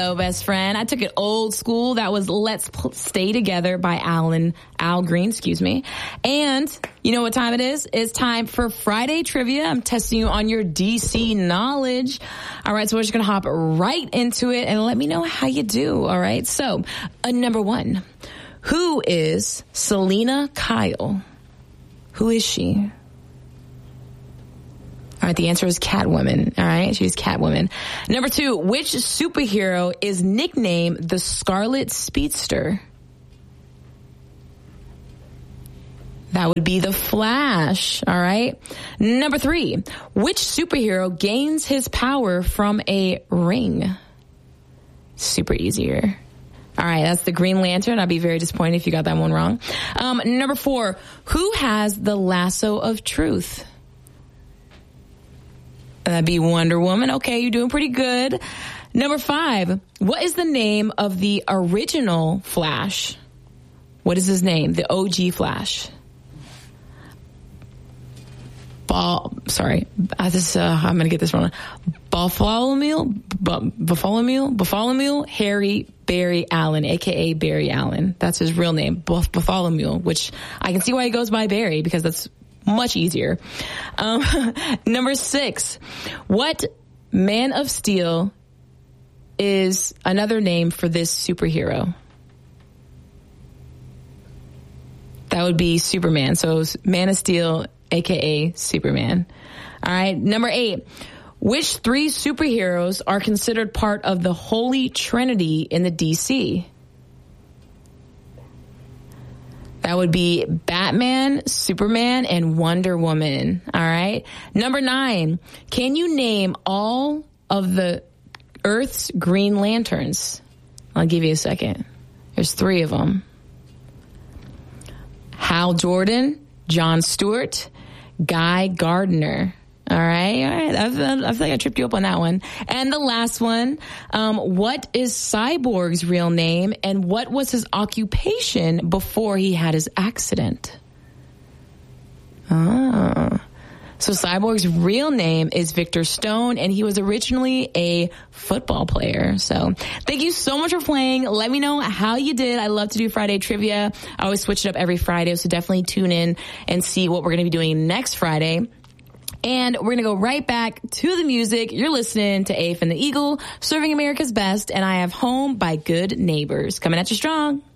go, best friend. I took it old school. That was Let's Stay Together by Al Green, And you know what time it is? It's time for Friday Trivia. I'm testing you on your DC knowledge. All right, so we're just going to hop right into it and let me know how you do. All right, so number one, who is Selena Kyle? Who is she? All right, the answer is Catwoman. All right, she's Catwoman. Number two, which superhero is nicknamed the Scarlet Speedster? That would be the Flash. All right. Number three, which superhero gains his power from a ring? Super easier. All right, that's the Green Lantern. I'd be very disappointed if you got that one wrong. Number four, who has the lasso of truth? That'd be Wonder Woman. Okay, you're doing pretty good. Number five, what is the name of the original Flash? What is his name? The OG Flash. I'm going to get this wrong. Bartholomew Harry Barry Allen, a.k.a. Barry Allen. That's his real name, Bartholomew, which I can see why he goes by Barry, because that's much easier. Number six, what Man of Steel is another name for this superhero? That would be Superman. So Man of Steel, a.k.a. Superman. All right. Number eight, which three superheroes are considered part of the Holy Trinity in the DC? That would be Batman, Superman, and Wonder Woman. All right. Number nine, can you name all of the Earth's Green Lanterns? I'll give you a second. There's three of them. Hal Jordan, John Stewart, Guy Gardner. All right. I feel like I tripped you up on that one. And the last one, what is Cyborg's real name and what was his occupation before he had his accident? So Cyborg's real name is Victor Stone, and he was originally a football player. So thank you so much for playing. Let me know how you did. I love to do Friday trivia. I always switch it up every Friday, so definitely tune in and see what we're going to be doing next Friday. And we're going to go right back to the music. You're listening to AF and the Eagle, serving America's best, and I have Home by Good Neighbors. Coming at you strong.